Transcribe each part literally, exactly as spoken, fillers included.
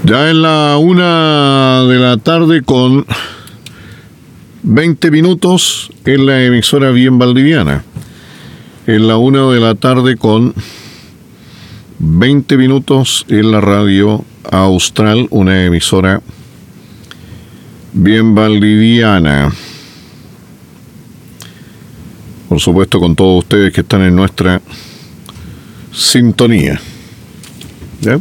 Ya es la una de la tarde con veinte minutos en la emisora Bien Valdiviana. En la una de la tarde con veinte minutos en la radio Austral, una emisora Bien Valdiviana. Por supuesto, con todos ustedes que están en nuestra sintonía. ¿Ya?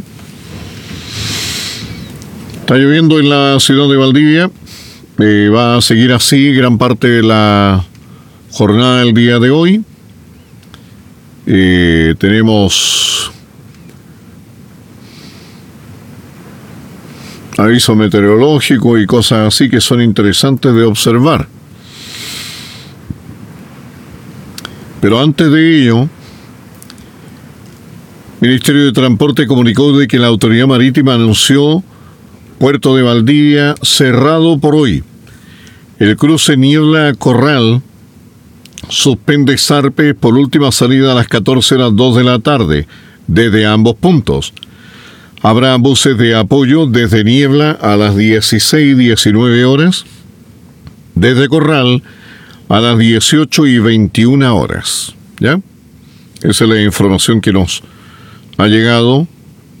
Está lloviendo en la ciudad de Valdivia. Eh, va a seguir así gran parte de la jornada del día de hoy. Eh, tenemos aviso meteorológico y cosas así que son interesantes de observar. Pero antes de ello, el Ministerio de Transporte comunicó de que la Autoridad Marítima anunció Puerto de Valdivia cerrado por hoy. El cruce Niebla-Corral suspende zarpes por última salida a las catorce horas dos de la tarde desde ambos puntos. Habrá buses de apoyo desde Niebla a las dieciséis y diecinueve horas, desde Corral a las dieciocho y veintiuna horas. ¿Ya? Esa es la información que nos ha llegado.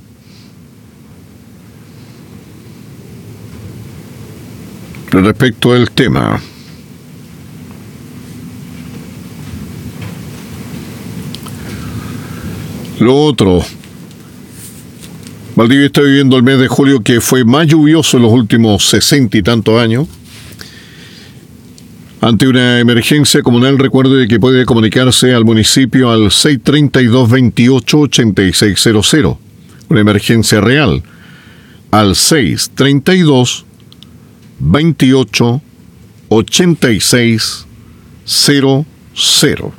Respecto al tema. Lo otro, Valdivia está viviendo el mes de julio que fue más lluvioso en los últimos sesenta y tantos años. Ante una emergencia comunal, recuerde que puede comunicarse al municipio al seis treinta y dos veintiocho ochenta y seis cero cero. Una emergencia real al seis treinta y dos veintiocho ochenta y seis cero cero.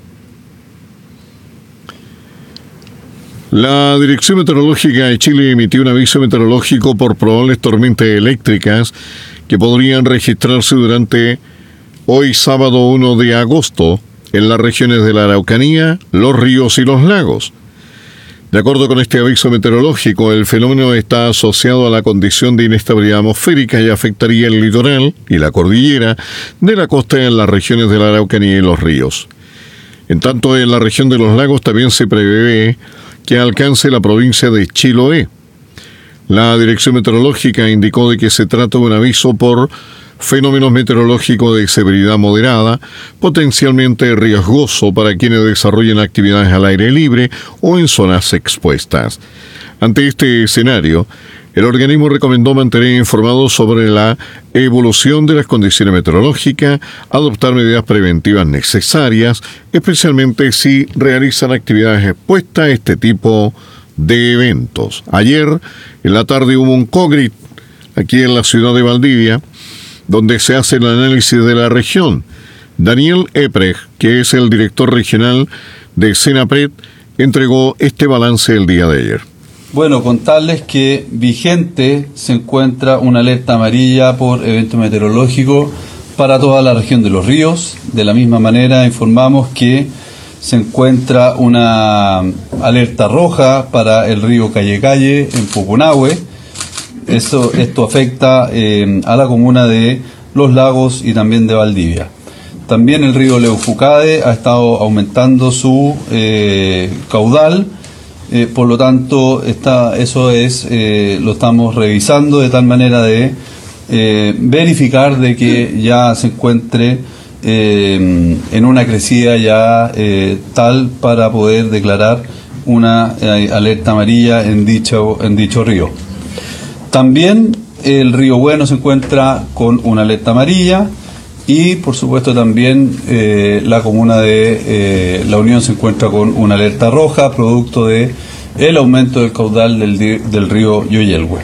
La Dirección Meteorológica de Chile emitió un aviso meteorológico por probables tormentas eléctricas que podrían registrarse durante hoy sábado uno de agosto en las regiones de la Araucanía, los ríos y los lagos. De acuerdo con este aviso meteorológico, el fenómeno está asociado a la condición de inestabilidad atmosférica y afectaría el litoral y la cordillera de la costa en las regiones de la Araucanía y los ríos. En tanto, en la región de los lagos también se prevé que alcance la provincia de Chiloé. La Dirección Meteorológica indicó de que se trata de un aviso por fenómenos meteorológicos de severidad moderada, potencialmente riesgoso para quienes desarrollen actividades al aire libre o en zonas expuestas. Ante este escenario, el organismo recomendó mantener informados sobre la evolución de las condiciones meteorológicas, adoptar medidas preventivas necesarias, especialmente si realizan actividades expuestas a este tipo de eventos. Ayer, en la tarde, hubo un COGRIT aquí en la ciudad de Valdivia, donde se hace el análisis de la región. Daniel Eprej, que es el director regional de Senapred, entregó este balance el día de ayer. Bueno, contarles que vigente se encuentra una alerta amarilla por evento meteorológico para toda la región de los ríos. De la misma manera informamos que se encuentra una alerta roja para el río Calle Calle en Pucunahue. Eso, esto afecta eh, a la comuna de Los Lagos y también de Valdivia. También el río Leufucade ha estado aumentando su eh, caudal, eh, por lo tanto está, eso es eh, lo estamos revisando de tal manera de eh, verificar de que ya se encuentre eh, en una crecida ya eh, tal para poder declarar una eh, alerta amarilla en dicho, en dicho río. También el río Bueno se encuentra con una alerta amarilla y por supuesto también eh, la comuna de eh, La Unión se encuentra con una alerta roja producto de el aumento del caudal del, del río Yoyelhue.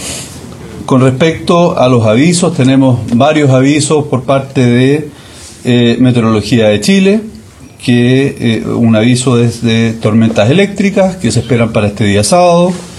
Con respecto a los avisos, tenemos varios avisos por parte de eh, Meteorología de Chile, que eh, un aviso es de tormentas eléctricas que se esperan para este día sábado.